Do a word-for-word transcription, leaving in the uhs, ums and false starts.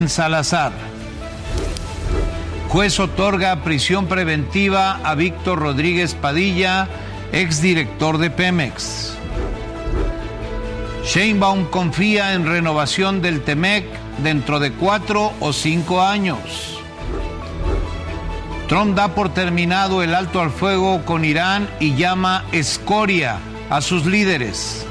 Salazar. Juez otorga prisión preventiva a Víctor Rodríguez Padilla, exdirector de Pemex. Sheinbaum confía en renovación del Temec dentro de cuatro o cinco años. Trump da por terminado el alto al fuego con Irán y llama escoria a sus líderes.